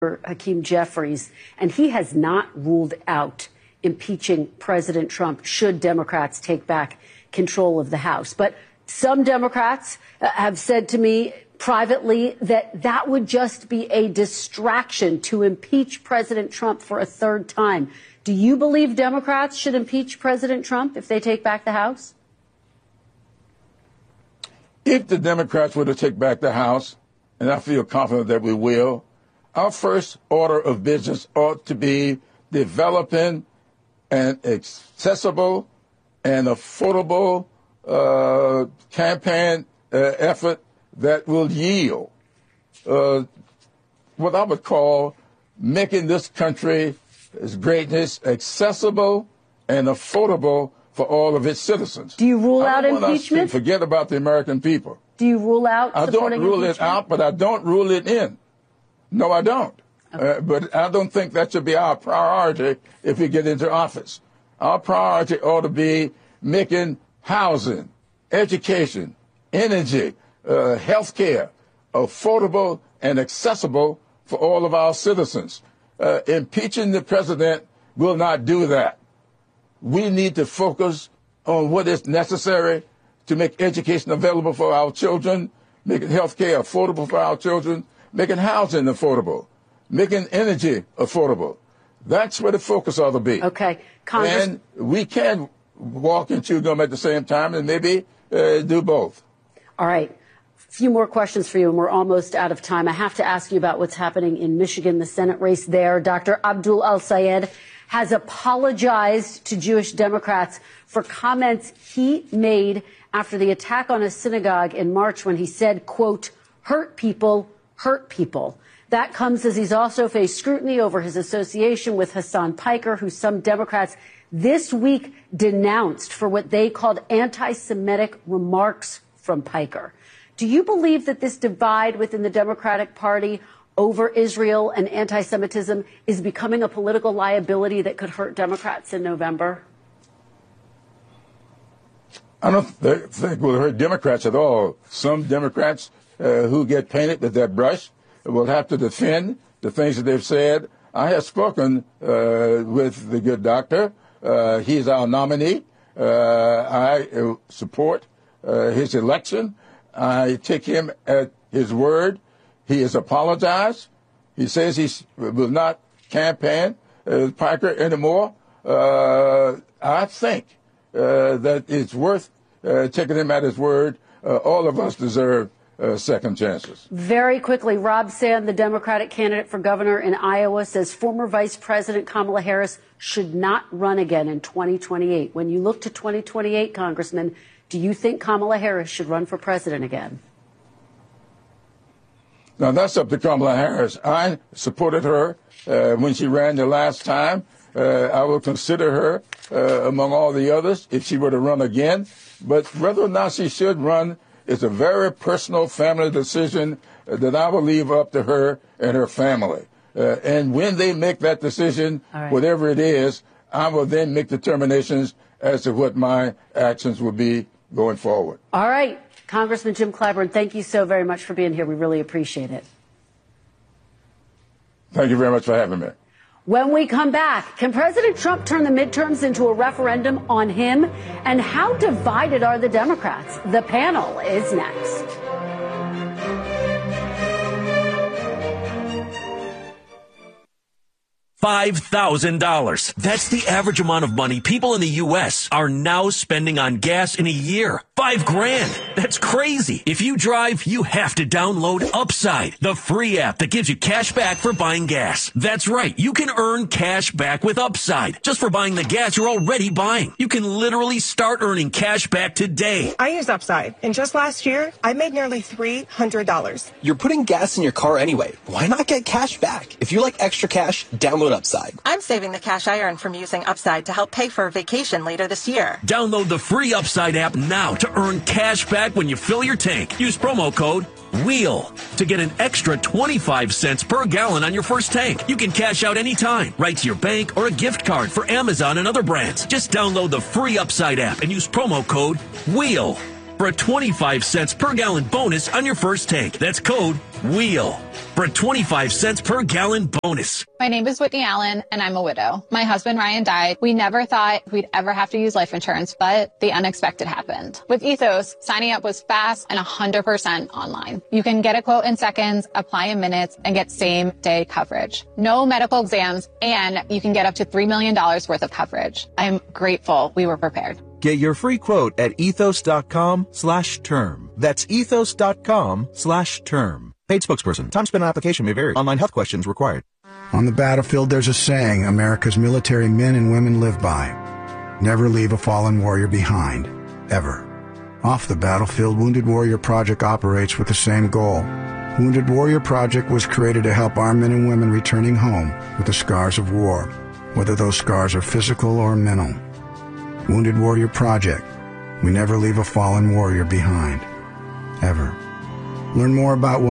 Hakeem Jeffries, and he has not ruled out impeaching President Trump should Democrats take back control of the House. But some Democrats have said to me privately that that would just be a distraction to impeach President Trump for a third time. Do you believe Democrats should impeach President Trump if they take back the House? If the Democrats were to take back the House, and I feel confident that we will, our first order of business ought to be developing an accessible and affordable campaign effort that will yield what I would call making this country's greatness accessible and affordable for all of its citizens. Do you rule out impeachment? I don't want us to forget about the American people. Do you rule out I don't rule impeachment? it out, but I don't rule it in. No, I don't. Okay. But I don't think that should be our priority if we get into office. Our priority ought to be making housing, education, energy, health care affordable and accessible for all of our citizens. Impeaching the president will not do that. We need to focus on what is necessary to make education available for our children, making health care affordable for our children, making housing affordable, making energy affordable. That's where the focus ought to be. Okay, Congress. And we can walk and chew gum at the same time and maybe do both. All right. A few more questions for you, and we're almost out of time. I have to ask you about what's happening in Michigan, the Senate race there. Dr. Abdul Al-Sayed has apologized to Jewish Democrats for comments he made after the attack on a synagogue in March when he said, quote, hurt people, hurt people. That comes as he's also faced scrutiny over his association with Hassan Piker, who some Democrats this week denounced for what they called anti-Semitic remarks from Piker. Do you believe that this divide within the Democratic Party over Israel and anti-Semitism is becoming a political liability that could hurt Democrats in November? I don't think it will hurt Democrats at all. Some Democrats who get painted with that brush will have to defend the things that they've said. I have spoken with the good doctor. He's our nominee. I support his election. I take him at his word. He has apologized. He says he will not campaign Piker anymore. I think that it's worth taking him at his word. All of us deserve second chances. Very quickly, Rob Sand, the Democratic candidate for governor in Iowa, says former Vice President Kamala Harris should not run again in 2028. When you look to 2028, Congressman, do you think Kamala Harris should run for president again? Now, that's up to Kamala Harris. I supported her when she ran the last time. I will consider her among all the others if she were to run again. But whether or not she should run is a very personal family decision that I will leave up to her and her family. And when they make that decision, whatever it is, I will then make determinations as to what my actions will be going forward. All right. Congressman Jim Clyburn, thank you so very much for being here. We really appreciate it. Thank you very much for having me. When we come back, can President Trump turn the midterms into a referendum on him? And how divided are the Democrats? The panel is next. $5,000. That's the average amount of money people in the U.S. are now spending on gas in a year. $5,000. That's crazy. If you drive, you have to download Upside, the free app that gives you cash back for buying gas. That's right. You can earn cash back with Upside just for buying the gas you're already buying. You can literally start earning cash back today. I use Upside, and just last year, I made nearly $300. You're putting gas in your car anyway. Why not get cash back? If you like extra cash, download Upside. I'm saving the cash I earn from using Upside to help pay for a vacation later this year. Download the free Upside app now to earn cash back when you fill your tank. Use promo code WHEEL to get an extra 25 cents per gallon on your first tank. You can cash out anytime, right to your bank or a gift card for Amazon and other brands. Just download the free Upside app and use promo code WHEEL. for a 25 cents per gallon bonus on your first tank. That's code WHEEL for a 25 cents per gallon bonus. My name is Whitney Allen, and I'm a widow. My husband, Ryan, died. We never thought we'd ever have to use life insurance, but the unexpected happened. With Ethos, signing up was fast and 100% online. You can get a quote in seconds, apply in minutes, and get same-day coverage. No medical exams, and you can get up to $3 million worth of coverage. I'm grateful we were prepared. Get your free quote at ethos.com/term. That's ethos.com/term. Paid spokesperson. Time spent on application may vary. Online health questions required. On the battlefield, there's a saying America's military men and women live by. Never leave a fallen warrior behind. Ever. Off the battlefield, Wounded Warrior Project operates with the same goal. Wounded Warrior Project was created to help our men and women returning home with the scars of war, whether those scars are physical or mental. Wounded Warrior Project. We never leave a fallen warrior behind. Ever. Learn more about